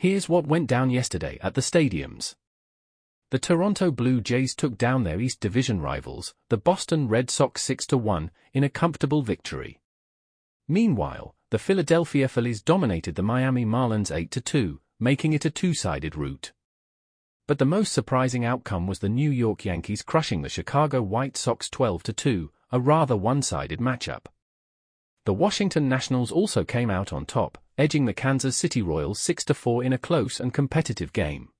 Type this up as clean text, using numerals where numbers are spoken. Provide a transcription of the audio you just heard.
Here's what went down yesterday at the stadiums. The Toronto Blue Jays took down their East Division rivals, the Boston Red Sox 6-1, in a comfortable victory. Meanwhile, the Philadelphia Phillies dominated the Miami Marlins 8-2, making it a two-sided rout. But the most surprising outcome was the New York Yankees crushing the Chicago White Sox 12-2, a rather one-sided matchup. The Washington Nationals also came out on top, edging the Kansas City Royals 6-4 in a close and competitive game.